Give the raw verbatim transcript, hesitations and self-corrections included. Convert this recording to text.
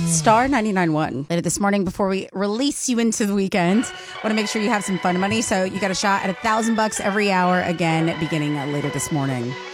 Star ninety-nine point one. Later this morning, before we release you into the weekend, want to make sure you have some fun money. So you got a shot at a thousand bucks every hour again, beginning later this morning.